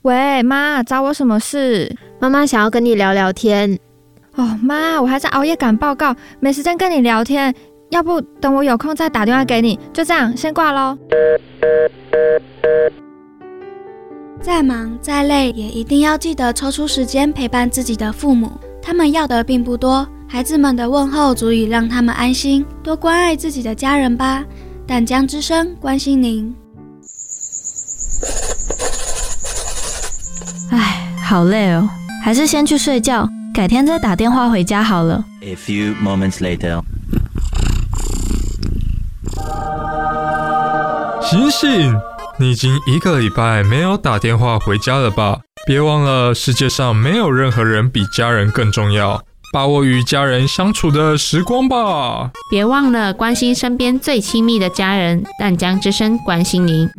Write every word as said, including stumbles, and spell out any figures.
喂，妈，找我什么事？ 妈妈想要跟你聊聊天。 哦，妈，我还在熬夜赶报告，没时间跟你聊天，要不等我有空再打电话给你。就这样，先挂咯。 再忙再累，也一定要记得抽出时间陪伴自己的父母。他们要的并不多，孩子们的问候足以让他们安心。多关爱自己的家人吧。淡江之声关心您。 唉，好累哦，还是先去睡觉，改天再打电话回家好了。 A few moments later. 醒醒！你已经一个礼拜没有打电话回家了吧？别忘了，世界上没有任何人比家人更重要，把握与家人相处的时光吧。 别忘了关心身边最亲密的家人，淡江之声关心您。